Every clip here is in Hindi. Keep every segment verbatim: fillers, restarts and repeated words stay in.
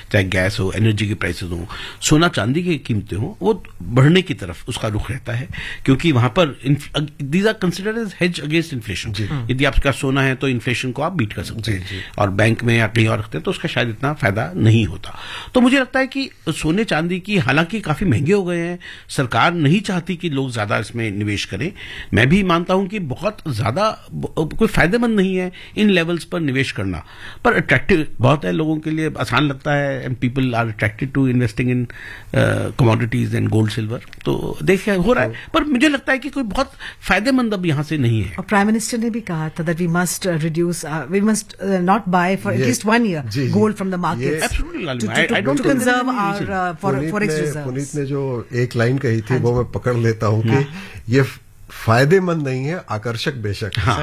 चाहे गैस हो, एनर्जी की प्राइसेस हो, सोना चांदी की कीमतें हो, वो बढ़ने की तरफ उसका रुख रहता है, क्योंकि वहां पर these are considered as hedge against inflation. यदि आपका सोना है तो इन्फ्लेशन को आप बीट कर सकते हैं, और बैंक में या कहीं और रखते हैं तो उसका शायद इतना फायदा नहीं होता। तो मुझे लगता है कि सोने चांदी की हालांकि काफी महंगे हो गए हैं, सरकार नहीं चाहती कि लोग ज्यादा इसमें निवेश करें। मैं भी मानता हूं कि बहुत ज्यादा कोई फायदेमंद नहीं है इन लेवल्स पर निवेश करना, पर अट्रैक्टिव बहुत है लोगों के लिए, आसान लगता है, and people are attracted to investing in commodities and gold silver. तो देखिए हो रहा है, पर मुझे लगता है कि कोई बहुत फायदेमंद अब यहां से नहीं है। और प्राइम मिनिस्टर ने भी कहा था that we must reduce, we must not bye for at least one year gold from the market, to conserve our forex reserves. Puneet ने जो एक लाइन कही थी वो मैं पकड़ लेता हूं कि ये फायदेमंद नहीं है, आकर्षक बेशक। हाँ,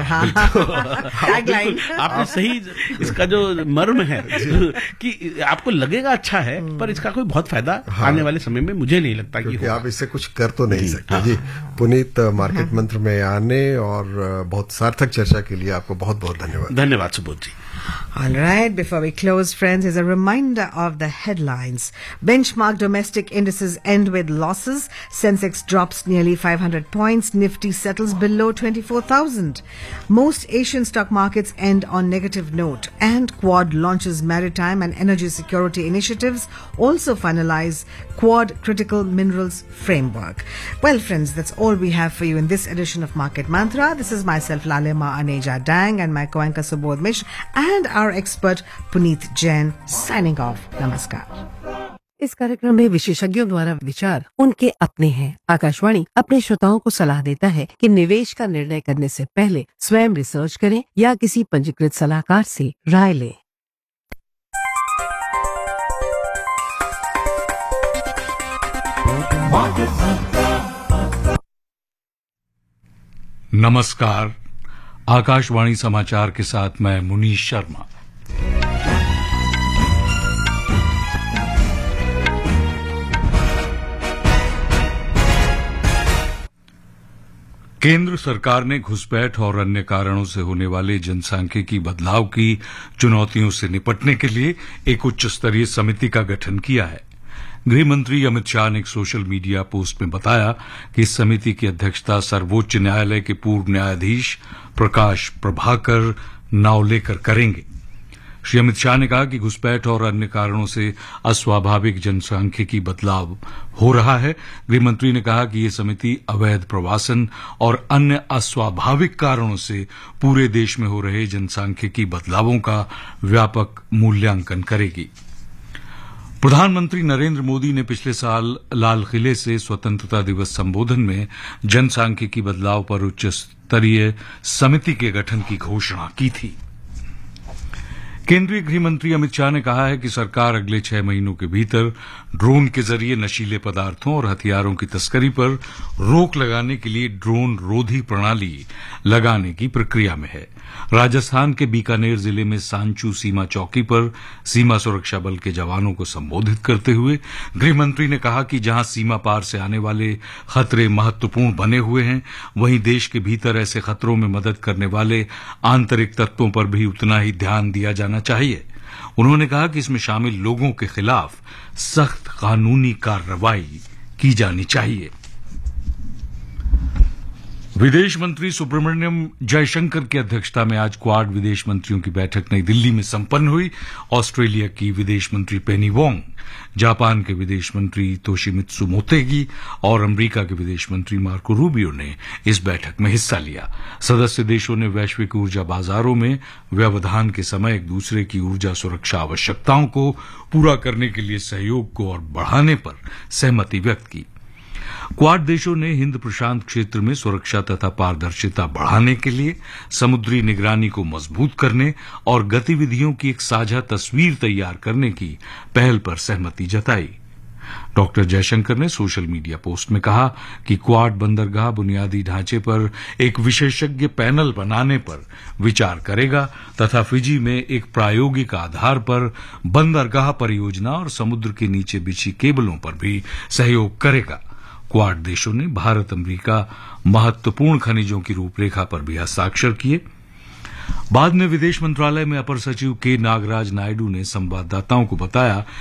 आपने सही, इसका जो मर्म है कि आपको लगेगा अच्छा है, पर इसका कोई बहुत फायदा हाँ, आने वाले समय में मुझे नहीं लगता कि आप इससे कुछ कर तो नहीं सकते। हाँ, जी पुनीत, मार्केट मंत्र में आने और बहुत सार्थक चर्चा के लिए आपको बहुत बहुत धन्यवाद। धन्यवाद सुबोध जी। All right, before we close, friends, here's a reminder of the headlines. Benchmark domestic indices end with losses. Sensex drops nearly five hundred points. Nifty settles below twenty-four thousand. Most Asian stock markets end on negative note. And Quad launches maritime and energy security initiatives. Also finalize Quad critical minerals framework. Well, friends, that's all we have for you in this edition of Market Mantra. This is myself, Lalema Aneja Dang, and my co-anchor Subodh Mishra, and our expert Puneet Jain, signing off. Namaskar. इस कार्यक्रम में विशेषज्ञों द्वारा विचार उनके अपने हैं। आकाशवाणी अपने श्रोताओं को सलाह देता है कि निवेश का निर्णय करने से पहले स्वयं रिसर्च करें या किसी पंजीकृत सलाहकार से राय लें। नमस्कार, आकाशवाणी समाचार के साथ मैं मुनीश शर्मा। केंद्र सरकार ने घुसपैठ और अन्य कारणों से होने वाले जनसांख्यिकी बदलाव की चुनौतियों से निपटने के लिए एक उच्च स्तरीय समिति का गठन किया है। गृह मंत्री अमित शाह ने एक सोशल मीडिया पोस्ट में बताया कि इस समिति की अध्यक्षता सर्वोच्च न्यायालय के पूर्व न्यायाधीश प्रकाश प्रभाकर नावलेकर करेंगे। श्री अमित शाह ने कहा कि घुसपैठ और अन्य कारणों से अस्वाभाविक जनसांख्यिकी बदलाव हो रहा है। गृह मंत्री ने कहा कि ये समिति अवैध प्रवासन और अन्य अस्वाभाविक कारणों से पूरे देश में हो रहे जनसांख्यिकी बदलावों का व्यापक मूल्यांकन करेगी। प्रधानमंत्री नरेंद्र मोदी ने पिछले साल लाल किले से स्वतंत्रता दिवस संबोधन में जनसांख्यिकी बदलाव पर उच्च स्तरीय समिति के गठन की घोषणा की थी। केंद्रीय गृह मंत्री अमित शाह ने कहा है कि सरकार अगले छह महीनों के भीतर ड्रोन के जरिए नशीले पदार्थों और हथियारों की तस्करी पर रोक लगाने के लिए ड्रोन रोधी प्रणाली लगाने की प्रक्रिया में है। राजस्थान के बीकानेर जिले में सांचू सीमा चौकी पर सीमा सुरक्षा बल के जवानों को संबोधित करते हुए गृह मंत्री ने कहा कि जहां सीमा पार से आने वाले खतरे महत्वपूर्ण बने हुए हैं, वहीं देश के भीतर ऐसे खतरों में मदद करने वाले आंतरिक तत्वों पर भी उतना ही ध्यान दिया जाना चाहिए। उन्होंने कहा कि इसमें शामिल लोगों के खिलाफ सख्त कानूनी कार्रवाई की जानी चाहिए। विदेश मंत्री सुब्रमण्यम जयशंकर की अध्यक्षता में आज क्वाड विदेश मंत्रियों की बैठक नई दिल्ली में संपन्न हुई। ऑस्ट्रेलिया की विदेश मंत्री पेनी वोंग, जापान के विदेश मंत्री तोशिमित्सु मोतेगी और अमेरिका के विदेश मंत्री मार्को रूबियो ने इस बैठक में हिस्सा लिया। सदस्य देशों ने वैश्विक ऊर्जा बाजारों में व्यवधान के समय एक दूसरे की ऊर्जा सुरक्षा आवश्यकताओं को पूरा करने के लिए सहयोग को और बढ़ाने पर सहमति व्यक्त की। क्वाड देशों ने हिंद प्रशांत क्षेत्र में सुरक्षा तथा पारदर्शिता बढ़ाने के लिए समुद्री निगरानी को मजबूत करने और गतिविधियों की एक साझा तस्वीर तैयार करने की पहल पर सहमति जताई। डॉक्टर जयशंकर ने सोशल मीडिया पोस्ट में कहा कि क्वाड बंदरगाह बुनियादी ढांचे पर एक विशेषज्ञ पैनल बनाने पर विचार करेगा तथा फिजी में एक प्रायोगिक आधार पर बंदरगाह परियोजना और समुद्र के नीचे बिछी केबलों पर भी सहयोग करेगा। क्वाड देशों ने भारत अमेरिका महत्वपूर्ण खनिजों की रूपरेखा पर भी हस्ताक्षर किए। बाद में विदेश मंत्रालय में अपर सचिव के नागराज नायडू ने संवाददाताओं को बताया